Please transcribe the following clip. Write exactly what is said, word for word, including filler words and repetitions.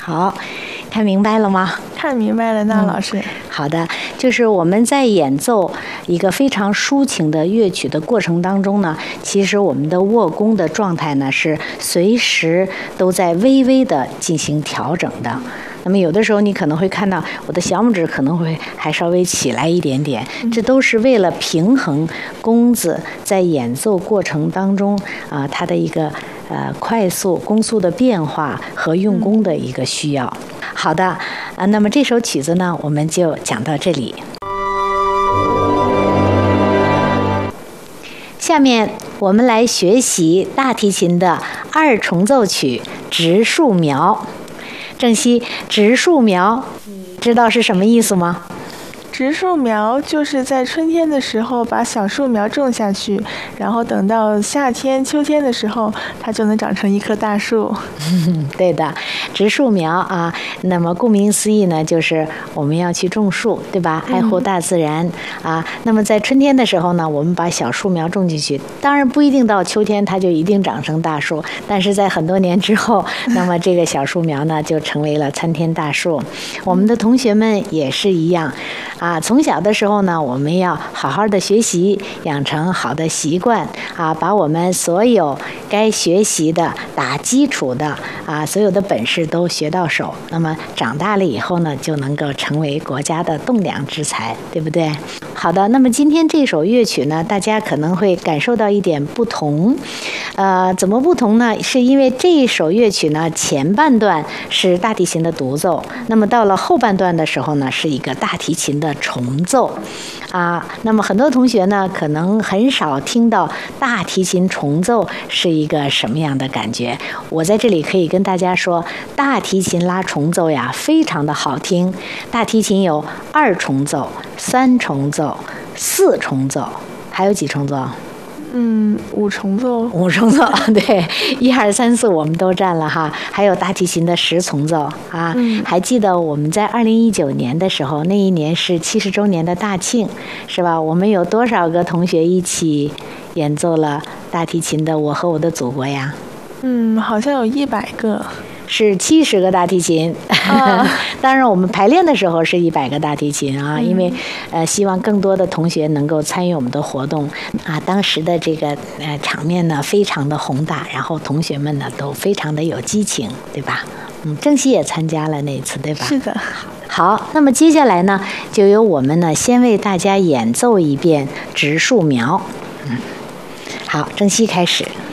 好，看明白了吗？ 看明白了，那老师、嗯。 好的，就是我们在演奏一个非常抒情的乐曲的过程当中呢，其实我们的握弓的状态呢是随时都在微微的进行调整的。那么有的时候你可能会看到我的小拇指可能会还稍微起来一点点，这都是为了平衡弓子在演奏过程当中啊、呃、它的一个呃快速弓速的变化和用弓的一个需要。好的啊，那么这首曲子呢我们就讲到这里。下面我们来学习大提琴的二重奏曲直树苗。郑希，直树苗，知道是什么意思吗？ 直树苗就是在春天的时候把小树苗种下去，然后等到夏天、秋天的时候，它就能长成一棵大树。 对的，直树苗啊，那么顾名思义呢，就是我们要去种树，对吧？爱护大自然、嗯、啊。那么在春天的时候呢，我们把小树苗种进去，当然不一定到秋天它就一定长成大树，但是在很多年之后，那么这个小树苗呢就成为了参天大树。我们的同学们也是一样。啊，从小的时候呢，我们要好好的学习，养成好的习惯啊，把我们所有该学习的、打基础的啊，所有的本事都学到手。那么长大了以后呢，就能够成为国家的栋梁之才，对不对？好的，那么今天这首乐曲呢，大家可能会感受到一点不同。呃，怎么不同呢？是因为这一首乐曲呢，前半段是大提琴的独奏，那么到了后半段的时候呢，是一个大提琴的重奏啊。那么很多同学呢，可能很少听到大提琴重奏是一个什么样的感觉。我在这里可以跟大家说，大提琴拉重奏呀，非常的好听。大提琴有二重奏、三重奏、四重奏，还有几重奏？ 嗯，五重奏， 五重奏，对，一二三四我们都占了哈，还有大提琴的十重奏啊。嗯、还记得我们在二零一九年的时候，那一年是七十周年的大庆，是吧？我们有多少个同学一起演奏了大提琴的《我和我的祖国》呀？ 嗯，好像有一百个。 是七十个大提琴，啊、当然我们排练的时候是一百个大提琴啊，嗯、因为呃希望更多的同学能够参与我们的活动啊。当时的这个呃场面呢非常的宏大，然后同学们呢都非常的有激情，对吧？嗯，郑希也参加了那一次，对吧？ 是的。 好，那么接下来呢，就由我们呢先为大家演奏一遍《直树苗》。嗯，好，郑希开始。